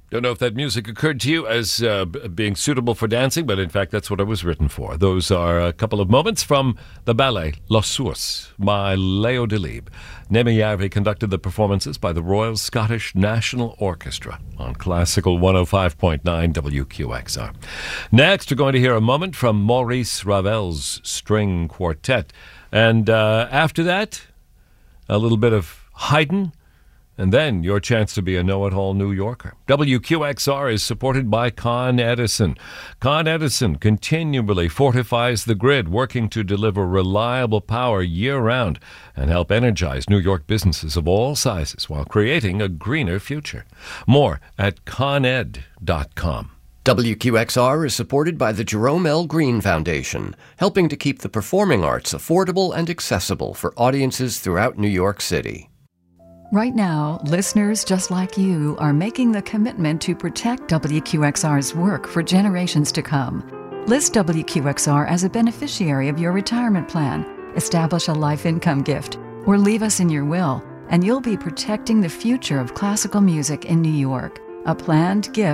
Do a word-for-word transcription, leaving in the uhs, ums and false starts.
Don't know if that music occurred to you as uh, b- being suitable for dancing, but in fact, that's what it was written for. Those are a couple of moments from the ballet Los Sources by Leo Delibes. Nemi Järvi conducted the performances by the Royal Scottish National Orchestra on Classical one oh five point nine W Q X R. Next, we're going to hear a moment from Maurice Ravel's String Quartet. And uh, after that, a little bit of Haydn, and then your chance to be a know-it-all New Yorker. W Q X R is supported by Con Edison. Con Edison continually fortifies the grid, working to deliver reliable power year-round and help energize New York businesses of all sizes while creating a greener future. More at con ed dot com. W Q X R is supported by the Jerome L. Green Foundation, helping to keep the performing arts affordable and accessible for audiences throughout New York City. Right now, listeners just like you are making the commitment to protect W Q X R's work for generations to come. List W Q X R as a beneficiary of your retirement plan, establish a life income gift, or leave us in your will, and you'll be protecting the future of classical music in New York. A planned gift